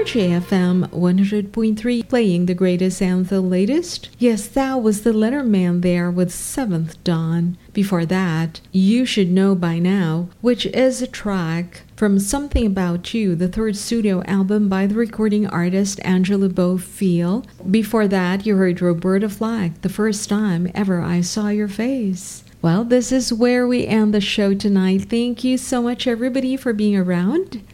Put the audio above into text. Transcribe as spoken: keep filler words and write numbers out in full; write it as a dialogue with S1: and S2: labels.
S1: R J F M one hundred point three, playing the greatest and the latest. Yes, that was the Letterman there with Seventh Dawn. Before that, You Should Know By Now, which is a track from Something About You, the third studio album by the recording artist Angela Bofill. Before that, you heard Roberta Flack, The First Time Ever I Saw Your Face. Well, this is where we end the show tonight. Thank you so much, everybody, for being around.